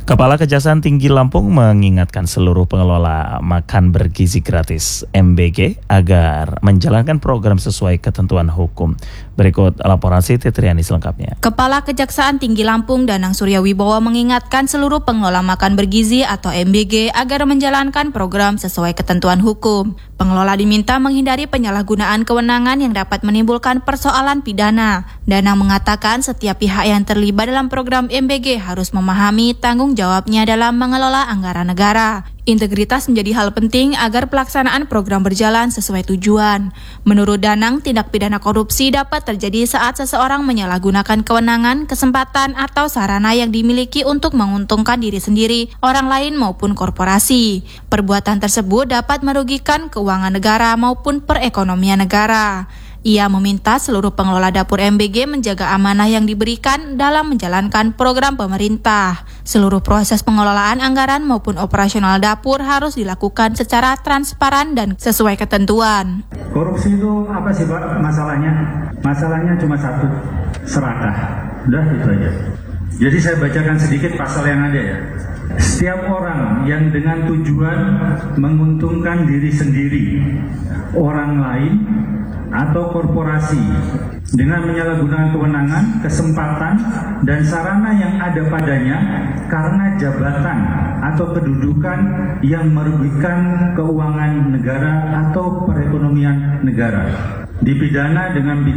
Kepala Kejaksaan Tinggi Lampung mengingatkan seluruh pengelola makan bergizi gratis (MBG) agar menjalankan program sesuai ketentuan hukum. Berikut laporan Siti Triani selengkapnya. Kepala Kejaksaan Tinggi Lampung Danang Surya Wibowo mengingatkan seluruh pengelola makan bergizi atau MBG agar menjalankan program sesuai ketentuan hukum. Pengelola diminta menghindari penyalahgunaan kewenangan yang dapat menimbulkan persoalan pidana. Danang mengatakan setiap pihak yang terlibat dalam program MBG harus memahami tanggung jawabnya dalam mengelola anggaran negara. Integritas menjadi hal penting agar pelaksanaan program berjalan sesuai tujuan. Menurut Danang, tindak pidana korupsi dapat terjadi saat seseorang menyalahgunakan kewenangan, kesempatan, atau sarana yang dimiliki untuk menguntungkan diri sendiri, orang lain maupun korporasi. Perbuatan tersebut dapat merugikan keuangan negara maupun perekonomian negara. Ia meminta seluruh pengelola dapur MBG menjaga amanah yang diberikan dalam menjalankan program pemerintah. Seluruh proses pengelolaan anggaran maupun operasional dapur harus dilakukan secara transparan dan sesuai ketentuan. Korupsi itu apa sih Pak masalahnya? Masalahnya cuma satu, serakah. Udah itu aja. Jadi saya bacakan sedikit pasal yang ada ya. Setiap orang yang dengan tujuan menguntungkan diri sendiri, orang lain, atau korporasi dengan menyalahgunakan kewenangan, kesempatan, dan sarana yang ada padanya karena jabatan atau kedudukan yang merugikan keuangan negara atau perekonomian negara, dipidana dengan